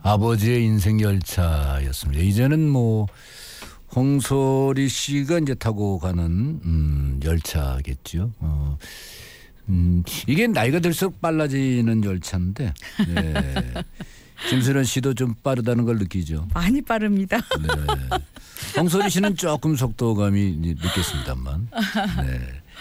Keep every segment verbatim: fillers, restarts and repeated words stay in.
아버지의 인생 열차였습니다. 이제는 뭐 홍소리 씨가 이제 타고 가는 음, 열차겠죠. 어, 음, 이게 나이가 들수록 빨라지는 열차인데 네. 김수련 씨도 좀 빠르다는 걸 느끼죠. 많이 빠릅니다. 네. 홍소리 씨는 조금 속도감이 느꼈습니다만. 네.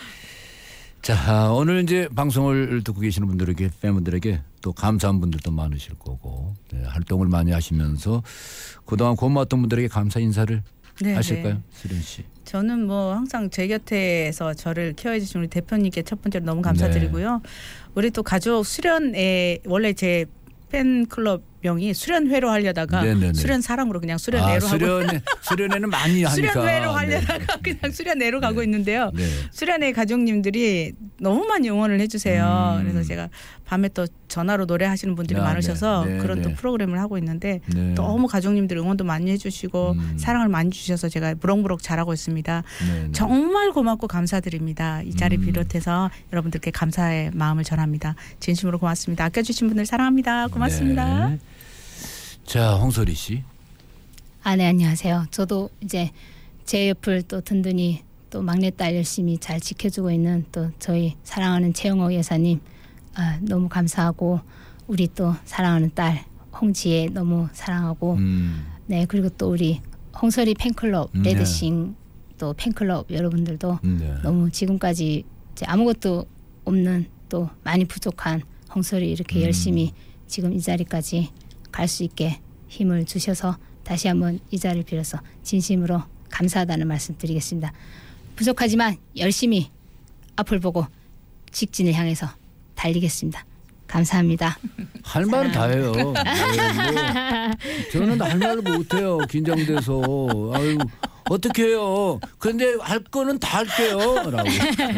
자, 오늘 이제 방송을 듣고 계시는 분들에게, 팬분들에게 또 감사한 분들도 많으실 거고, 네, 활동을 많이 하시면서 그동안 고마웠던 분들에게 감사 인사를 네, 하실까요, 네. 수련 씨? 저는 뭐 항상 제 곁에서 저를 케어해 주신 우리 대표님께 첫 번째로 너무 감사드리고요. 네. 우리 또 가족 수련에 원래 제 팬클럽 명이 수련회로 하려다가 네네네. 수련사랑으로 그냥 수련회로 아, 하고 수련회, 수련회는 많이 하니까 수련회로 하려다가 네. 그냥 수련회로 네. 가고 있는데요. 네. 수련회 가족님들이 너무 많이 응원을 해주세요. 음. 그래서 제가 밤에 또 전화로 노래하시는 분들이 야, 많으셔서 네. 네. 그런 네. 또 프로그램을 하고 있는데 네. 너무 가족님들 응원도 많이 해주시고 음. 사랑을 많이 주셔서 제가 무럭무럭 잘하고 있습니다. 네. 네. 정말 고맙고 감사드립니다. 이 자리 음. 비롯해서 여러분들께 감사의 마음을 전합니다. 진심으로 고맙습니다. 아껴주신 분들 사랑합니다. 고맙습니다. 네. 자, 홍소리 씨. 아, 네, 안녕하세요. 저도 이제 제 옆을 또 든든히 또 막내딸 열심히 잘 지켜주고 있는 또 저희 사랑하는 최영호 여사님 아, 너무 감사하고 우리 또 사랑하는 딸 홍지혜 너무 사랑하고 음. 네, 그리고 또 우리 홍소리 팬클럽 음, 레드싱 네. 또 팬클럽 여러분들도 네. 너무 지금까지 이제 아무것도 없는 또 많이 부족한 홍소리 이렇게 음. 열심히 지금 이 자리까지 갈 수 있게 힘을 주셔서 다시 한번 이 자리를 빌어서 진심으로 감사하다는 말씀 드리겠습니다. 부족하지만 열심히 앞을 보고 직진을 향해서 달리겠습니다. 감사합니다. 할 말은 다 해요. 네, 뭐 저는 할 말을 못해요. 긴장돼서. 아유, 어떻게 해요. 그런데 할 거는 다 할게요. 라고.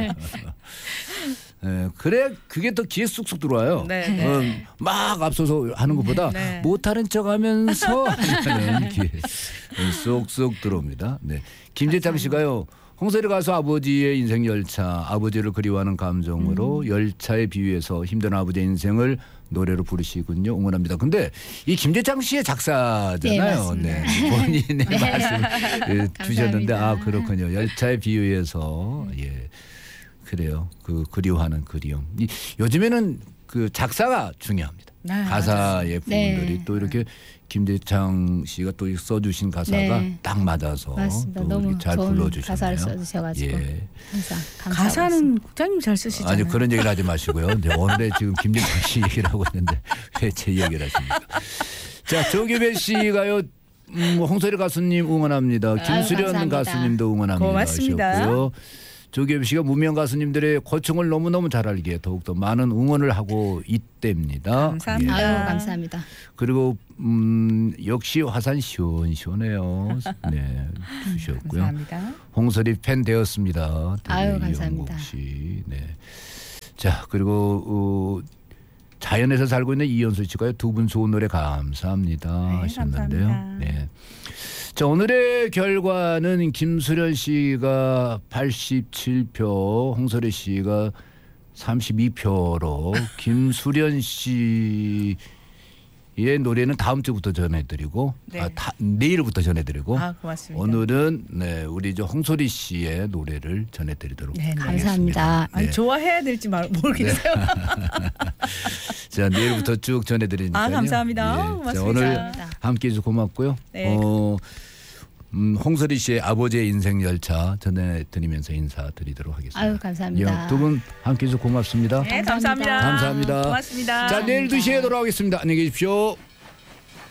네, 그래 그게 더 귀에 쑥쑥 들어와요. 네, 네. 어, 막 앞서서 하는 것보다 네. 못하는 척하면서 하는 귀에 쏙쏙 들어옵니다. 네, 김재창 씨가요. 홍소리 가수 아버지의 인생 열차, 아버지를 그리워하는 감정으로 음. 열차에 비유해서 힘든 아버지의 인생을 노래로 부르시군요. 응원합니다. 근데 이 김재창 씨의 작사잖아요. 네, 네. 본인의 네. 말씀 주셨는데 아 그렇군요. 열차에 비유해서 예. 그래요. 그 그리워하는 그리움. 이, 요즘에는 그 작사가 중요합니다. 네, 가사의 부분들이 네. 또 이렇게 김재창 씨가 또 써주신 가사가 네. 딱 맞아서 맞습니다. 또 너무 잘 좋은 불러주셨네요. 가사를 써주셔가지고 예. 항상 가사는 국장님 잘 쓰시잖아요. 아니 그런 얘기를 하지 마시고요. 오늘에 지금 김재창 씨 얘기를 하고 있는데 왜 제 얘기를 하십니까? 자, 조규배 씨가요. 음, 홍소리 가수님 응원합니다. 김수련 아유, 가수님도 응원합니다. 고맙습니다. 하셨고요. 조규배 씨가 무명 가수님들의 고충을 너무너무 잘 알기에 더욱더 많은 응원을 하고 있답니다. 감사합니다. 예. 아유, 감사합니다. 그리고 음, 역시 화산 시원시원해요. 네, 주셨고요. 감사합니다. 홍소리 팬 되었습니다. 아유, 감사합니다. 씨. 네. 자, 그리고 어, 자연에서 살고 있는 이현수 씨가요. 두 분 좋은 노래 감사합니다 네, 하셨는데요. 감사합니다. 네. 자, 오늘의 결과는 김수련 씨가 팔십칠 표, 홍소리 씨가 삼십이 표로 김수련 씨의 노래는 다음 주부터 전해드리고 네. 아, 다, 내일부터 전해드리고 아, 고맙습니다. 오늘은 네, 우리 저 홍소리 씨의 노래를 전해드리도록 네, 하겠습니다. 감사합니다. 네. 아니, 좋아해야 될지 모르겠어요. 네. 자, 내일부터 쭉 전해드리니까요. 아, 감사합니다. 예. 고맙습니다. 자, 오늘 함께해 주셔서 고맙고요. 네. 어, 음, 홍소리 씨의 아버지의 인생 열차 전해드리면서 인사드리도록 하겠습니다. 아유, 감사합니다. 예, 두 분 함께해 주셔서 고맙습니다. 네, 감사합니다. 감사합니다. 고맙습니다. 자, 내일 두 시에 돌아오겠습니다. 안녕히 계십시오.